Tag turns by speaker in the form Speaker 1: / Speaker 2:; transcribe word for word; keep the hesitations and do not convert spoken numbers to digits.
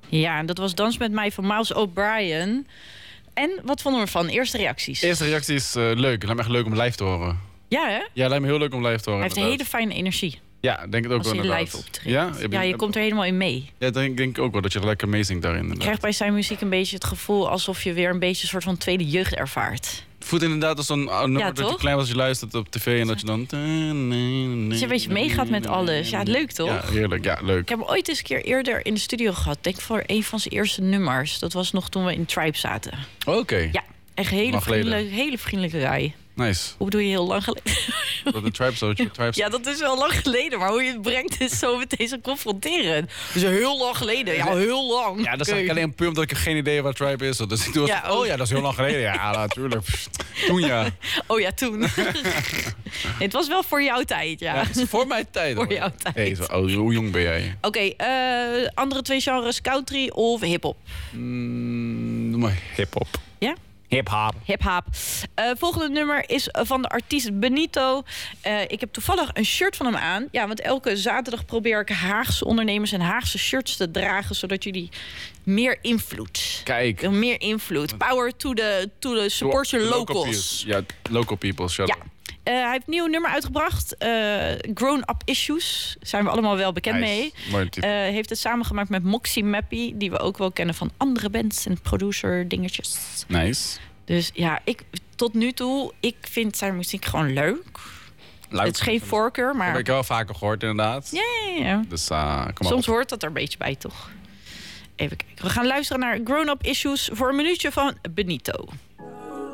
Speaker 1: Ja, en dat was Dans met mij van Miles O'Brien. En wat vonden we ervan? Eerste reacties?
Speaker 2: Eerste reacties uh, leuk. Lijkt me echt leuk om live te horen.
Speaker 1: Ja, hè?
Speaker 2: Ja, lijkt me heel leuk om live te horen.
Speaker 1: Hij heeft een hele fijne energie.
Speaker 2: Ja, denk het ook
Speaker 1: als
Speaker 2: wel
Speaker 1: hij
Speaker 2: inderdaad.
Speaker 1: live optreedt.
Speaker 2: Ja, je,
Speaker 1: ja, je komt er helemaal in mee.
Speaker 2: Ja, denk, denk ik ook wel dat je er lekker meezingt daarin.
Speaker 1: Je krijgt bij zijn muziek een beetje het gevoel alsof je weer een beetje een soort van tweede jeugd ervaart.
Speaker 2: Het voelt inderdaad als zo'n nummer
Speaker 1: ja,
Speaker 2: dat je klein was, je luistert op tv en dat je dan... Dat
Speaker 1: je een beetje meegaat met alles. Ja, leuk toch?
Speaker 2: Ja, heerlijk. Ja, leuk.
Speaker 1: Ik heb hem ooit eens een keer eerder in de studio gehad. Denk voor een van zijn eerste nummers. Dat was nog toen we in Tribe zaten.
Speaker 2: Oké. Okay.
Speaker 1: Ja, echt hele vriendelijke, hele vriendelijke guy.
Speaker 2: Nice.
Speaker 1: Hoe bedoel je heel lang geleden?
Speaker 2: Dat een tribe zootje.
Speaker 1: Ja, dat is wel lang geleden. Maar hoe je het brengt is zo meteen zo confronterend. Dus heel lang geleden. Ja, heel lang.
Speaker 2: Ja, dat is eigenlijk alleen puur omdat ik geen idee wat tribe is. Dus ik doe het, ja, oh ja, dat is heel lang geleden. Ja, natuurlijk. Toen ja.
Speaker 1: Oh ja, toen. Nee, het was wel voor jouw tijd, ja.
Speaker 2: ja voor mijn tijd.
Speaker 1: Voor jouw tijd.
Speaker 2: Hey, zo, oh, hoe jong ben jij?
Speaker 1: Oké, okay, uh, andere twee genres. Country of hip-hop?
Speaker 2: Mm, doe maar hip-hop.
Speaker 1: Ja?
Speaker 2: Hip-hop.
Speaker 1: Hip-hop. Uh, volgende nummer is van de artiest Benito. Uh, ik heb toevallig een shirt van hem aan. Ja, want elke zaterdag probeer ik Haagse ondernemers en Haagse shirts te dragen, zodat jullie meer invloed.
Speaker 2: Kijk.
Speaker 1: Meer invloed. Power to the, to the support your locals.
Speaker 2: Ja, local people. Shut
Speaker 1: ja.
Speaker 2: up.
Speaker 1: Uh, hij heeft een nieuw nummer uitgebracht. Uh, Grown Up Issues. Zijn we allemaal wel bekend
Speaker 2: nice.
Speaker 1: mee. Uh, heeft het samengemaakt met Moxie Mappy. Die we ook wel kennen van andere bands en producer dingetjes.
Speaker 2: Nice.
Speaker 1: Dus ja, ik, tot nu toe, ik vind zijn muziek gewoon leuk. Leuk. Het is geen voorkeur, maar...
Speaker 2: Dat heb ik wel vaker gehoord, inderdaad.
Speaker 1: Ja, ja, ja.
Speaker 2: Dus, uh, kom
Speaker 1: soms
Speaker 2: op.
Speaker 1: hoort dat er een beetje bij, toch? Even kijken. We gaan luisteren naar Grown Up Issues voor een minuutje van Benito.